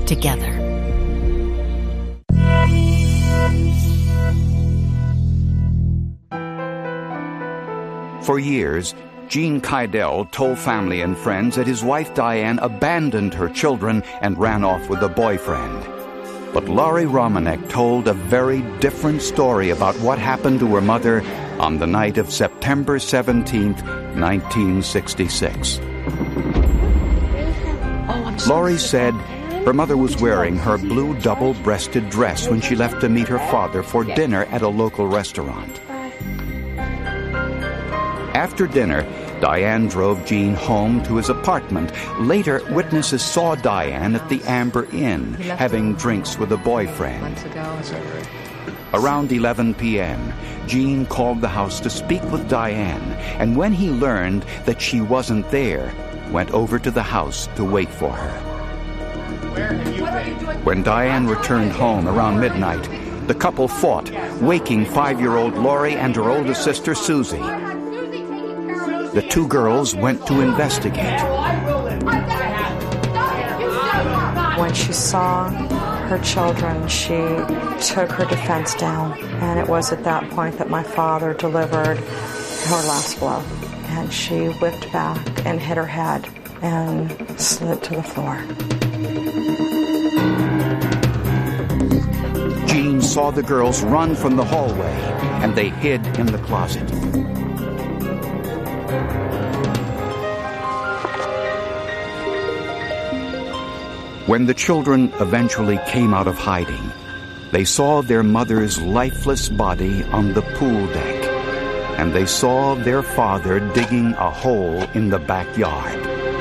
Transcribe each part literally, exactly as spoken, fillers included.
together. For years, Gene Kydell told family and friends that his wife Diane abandoned her children and ran off with a boyfriend. But Laurie Romanek told a very different story about what happened to her mother on the night of September seventeenth, nineteen sixty-six. Laurie said her mother was wearing her blue double-breasted dress when she left to meet her father for dinner at a local restaurant. After dinner, Diane drove Gene home to his apartment. Later, witnesses saw Diane at the Amber Inn, having drinks with a boyfriend. Around eleven p.m., Gene called the house to speak with Diane, and when he learned that she wasn't there, went over to the house to wait for her. When Diane returned home around midnight, the couple fought, waking five-year-old Laurie and her oldest sister, Susie. The two girls went to investigate. When she saw her children, she took her defense down. And it was at that point that my father delivered her last blow. And she whipped back and hit her head and slid to the floor. Gene saw the girls run from the hallway, and they hid in the closet. When the children eventually came out of hiding, they saw their mother's lifeless body on the pool deck, and they saw their father digging a hole in the backyard.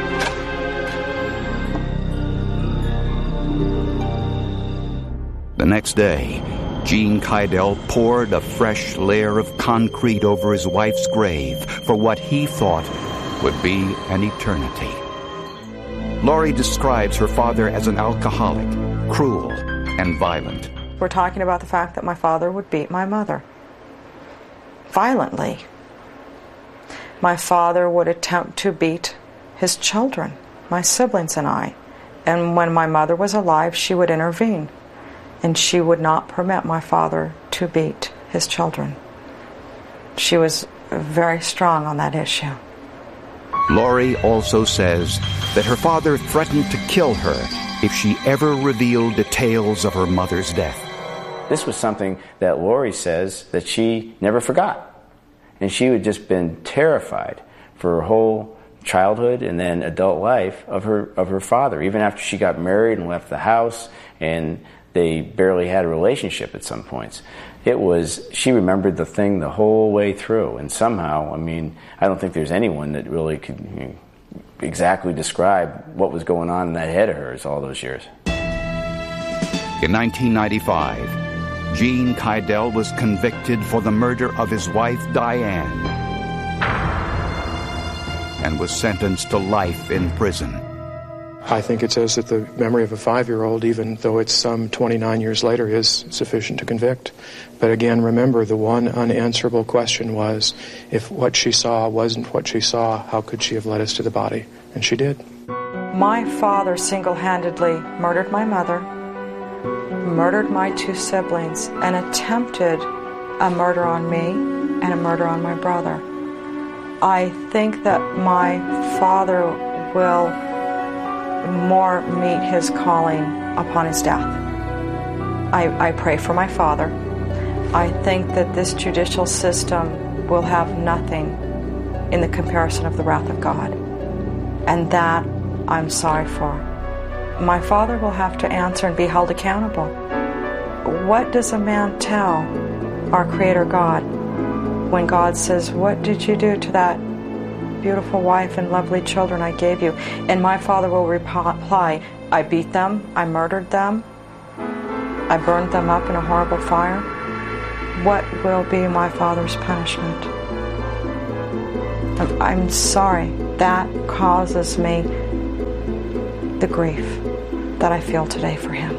The next day, Gene Kydell poured a fresh layer of concrete over his wife's grave for what he thought would be an eternity. Laurie describes her father as an alcoholic, cruel, and violent. We're talking about the fact that my father would beat my mother violently. My father would attempt to beat his children, my siblings and I. And when my mother was alive, she would intervene. And she would not permit my father to beat his children. She was very strong on that issue. Laurie also says that her father threatened to kill her if she ever revealed details of her mother's death. This was something that Laurie says that she never forgot. And she had just been terrified for her whole childhood and then adult life of her of her father, even after she got married and left the house and they barely had a relationship at some points. It was, she remembered the thing the whole way through, and somehow, I mean, I don't think there's anyone that really could you know, exactly describe what was going on in that head of hers all those years. In nineteen ninety-five, Gene Kydell was convicted for the murder of his wife, Diane, and was sentenced to life in prison. I think it says that the memory of a five-year-old, even though it's some twenty-nine years later, is sufficient to convict. But again, remember, the one unanswerable question was, if what she saw wasn't what she saw, how could she have led us to the body? And she did. My father single-handedly murdered my mother, murdered my two siblings, and attempted a murder on me and a murder on my brother. I think that my father will more meet his calling upon his death. I, I pray for my father. I think that this judicial system will have nothing in the comparison of the wrath of God. And that I'm sorry for. My father will have to answer and be held accountable. What does a man tell our Creator God when God says, what did you do to that beautiful wife and lovely children I gave you? And my father will reply, I beat them, I murdered them, I burned them up in a horrible fire. What will be my father's punishment? I'm sorry. That causes me the grief that I feel today for him.